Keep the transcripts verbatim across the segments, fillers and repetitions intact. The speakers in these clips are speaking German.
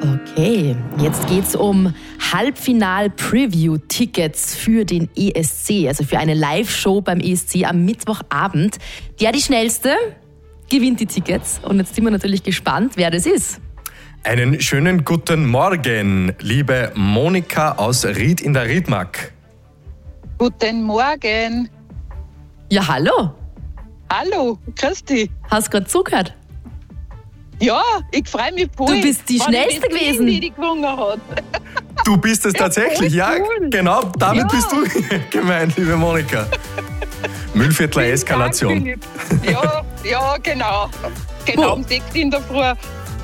Okay, jetzt geht's um Halbfinal-Preview-Tickets für den E S C, also für eine Live-Show beim E S C am Mittwochabend. Ja, die schnellste gewinnt die Tickets. Und jetzt sind wir natürlich gespannt, wer das ist. Einen schönen guten Morgen, liebe Monika aus Ried in der Riedmark. Guten Morgen. Ja, hallo. Hallo, grüß dich. Hast du gerade zugehört? Ja, ich freue mich voll. Du bist die Wann Schnellste ich gewesen. Die, die gewonnen hat. Du bist es tatsächlich, ja, cool. genau, damit Ja. bist du gemeint, liebe Monika. Müllviertler Eskalation. Dank, Philipp. Ja, ja, genau. Genau Wo? um sechs in der Früh.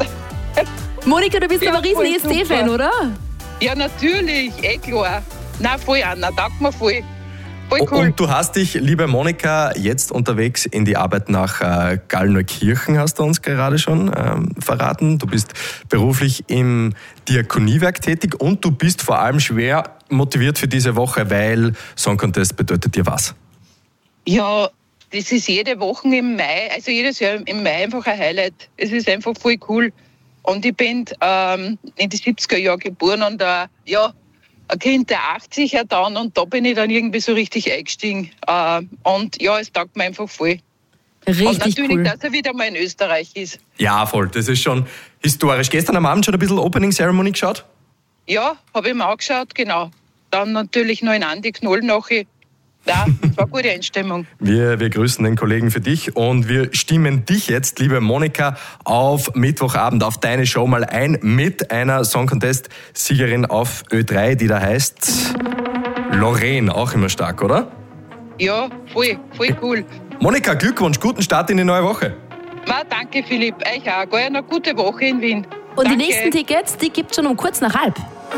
Monika, du bist Ja, aber riesen voll E S C-Fan, super. oder? Ja, natürlich, eh klar. Nein, voll Anna, danke mir voll. Voll cool. Und du hast dich, liebe Monika, jetzt unterwegs in die Arbeit nach äh, Gallneukirchen, hast du uns gerade schon ähm, verraten. Du bist beruflich im Diakoniewerk tätig und du bist vor allem schwer motiviert für diese Woche, weil Song Contest bedeutet dir was? Ja, das ist jede Woche im Mai, also jedes Jahr im Mai einfach ein Highlight. Es ist einfach voll cool. Und ich bin ähm, in die siebziger Jahre geboren und äh, ja, ein Kind der achtziger dann und da bin ich dann irgendwie so richtig eingestiegen. Äh, und ja, es taugt mir einfach voll. Und Richtig natürlich, cool. dass er wieder mal in Österreich ist. Ja, voll, das ist schon historisch. Gestern am Abend schon ein bisschen Opening Ceremony geschaut? Ja, habe ich mir angeschaut, genau. Dann natürlich noch in Andi Knoll nachher. Ja, das war eine gute Einstimmung. Wir, wir grüßen den Kollegen für dich und wir stimmen dich jetzt, liebe Monika, auf Mittwochabend auf deine Show mal ein mit einer Song Contest Siegerin auf Ö drei, die da heißt Lorraine. Auch immer stark, oder? Ja, voll, voll cool. Monika, Glückwunsch, guten Start in die neue Woche. Na, danke Philipp, euch auch. Gell, eine gute Woche in Wien. Und danke. die nächsten Tickets, die gibt's schon um kurz nach halb.